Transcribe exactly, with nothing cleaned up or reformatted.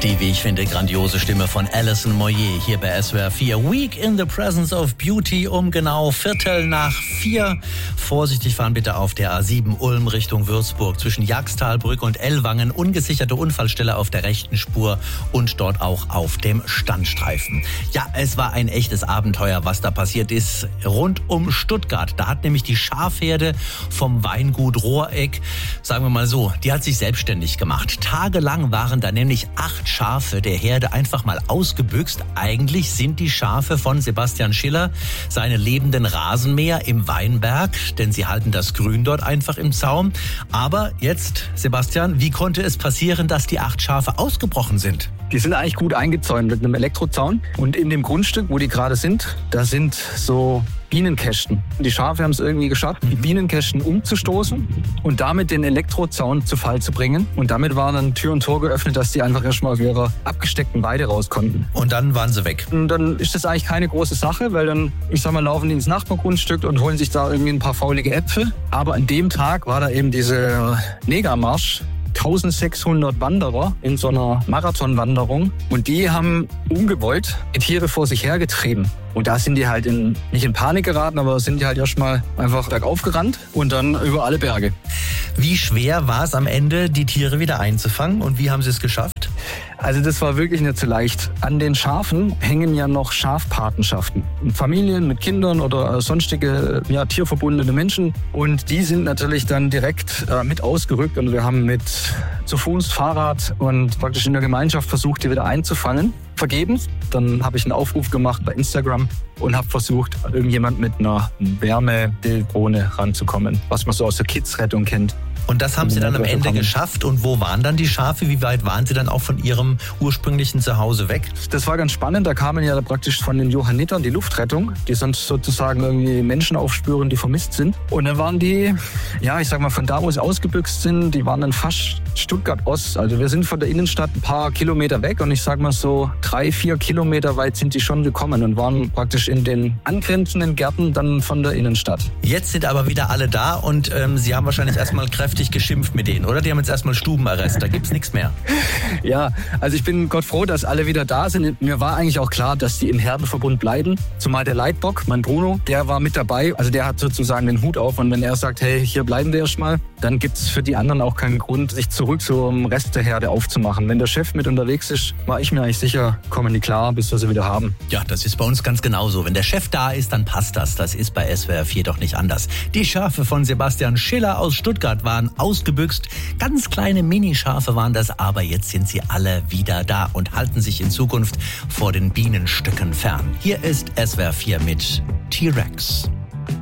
Die, wie ich finde, grandiose Stimme von Alison Moyet hier bei S W R vier. Week in the Presence of Beauty um genau Viertel nach vier. Vorsichtig fahren bitte auf der A sieben Ulm Richtung Würzburg. Zwischen Jagstalbrücke und Ellwangen ungesicherte Unfallstelle auf der rechten Spur und dort auch auf dem Standstreifen. Ja, es war ein echtes Abenteuer, was da passiert ist rund um Stuttgart. Da hat nämlich die Schafherde vom Weingut Rohreck, sagen wir mal so, die hat sich selbstständig gemacht. Tagelang waren da nämlich acht Schafe der Herde einfach mal ausgebüxt. Eigentlich sind die Schafe von Sebastian Schiller seine lebenden Rasenmäher im Weinberg, denn sie halten das Grün dort einfach im Zaum. Aber jetzt, Sebastian, wie konnte es passieren, dass die acht Schafe ausgebrochen sind? Die sind eigentlich gut eingezäunt mit einem Elektrozaun. Und in dem Grundstück, wo die gerade sind, da sind so Bienenkästen. Die Schafe haben es irgendwie geschafft, die Bienenkästen umzustoßen und damit den Elektrozaun zu Fall zu bringen. Und damit war dann Tür und Tor geöffnet, dass die einfach erstmal aus ihrer abgesteckten Weide raus konnten. Und dann waren sie weg. Und dann ist das eigentlich keine große Sache, weil dann, ich sag mal, laufen die ins Nachbargrundstück und holen sich da irgendwie ein paar faulige Äpfel. Aber an dem Tag war da eben dieser Negermarsch. eintausendsechshundert Wanderer in so einer Marathonwanderung und die haben ungewollt die Tiere vor sich hergetrieben. Und da sind die halt in, nicht in Panik geraten, aber sind die halt erstmal einfach bergauf gerannt und dann über alle Berge. Wie schwer war es am Ende, die Tiere wieder einzufangen und wie haben sie es geschafft? Also das war wirklich nicht so leicht. An den Schafen hängen ja noch Schafpatenschaften. Familien mit Kindern oder sonstige ja, tierverbundene Menschen. Und die sind natürlich dann direkt äh, mit ausgerückt. Und wir haben mit zu Fuß, Fahrrad und praktisch in der Gemeinschaft versucht, die wieder einzufangen. Vergebens. Dann habe ich einen Aufruf gemacht bei Instagram und habe versucht, irgendjemand mit einer Wärmedrohne ranzukommen, was man so aus der Kids-Rettung kennt. Und das haben Sie dann am Ende geschafft. Und wo waren dann die Schafe? Wie weit waren Sie dann auch von Ihrem ursprünglichen Zuhause weg? Das war ganz spannend. Da kamen ja praktisch von den Johannitern die Luftrettung, die sonst sozusagen irgendwie Menschen aufspüren, die vermisst sind. Und dann waren die, ja, ich sag mal, von da, wo sie ausgebüxt sind, die waren dann fast Stuttgart-Ost. Also wir sind von der Innenstadt ein paar Kilometer weg und ich sag mal so drei, vier Kilometer weit sind die schon gekommen und waren praktisch in den angrenzenden Gärten dann von der Innenstadt. Jetzt sind aber wieder alle da und ähm, Sie haben wahrscheinlich erstmal kräftig geschimpft mit denen, oder? Die haben jetzt erstmal Stubenarrest, da gibt's nichts mehr. Ja, also ich bin Gott froh, dass alle wieder da sind. Mir war eigentlich auch klar, dass die im Herdenverbund bleiben. Zumal der Leitbock, mein Bruno, der war mit dabei. Also der hat sozusagen den Hut auf und wenn er sagt, hey, hier bleiben wir erstmal, dann gibt's für die anderen auch keinen Grund, sich zurück zum Rest der Herde aufzumachen. Wenn der Chef mit unterwegs ist, war ich mir eigentlich sicher, kommen die klar, bis wir sie wieder haben. Ja, das ist bei uns ganz genauso. Wenn der Chef da ist, dann passt das. Das ist bei S W R vier doch nicht anders. Die Schafe von Sebastian Schiller aus Stuttgart waren ausgebüxt. Ganz kleine Minischafe waren das, aber jetzt sind sie alle wieder da und halten sich in Zukunft vor den Bienenstöcken fern. Hier ist S W R vier mit T-Rex.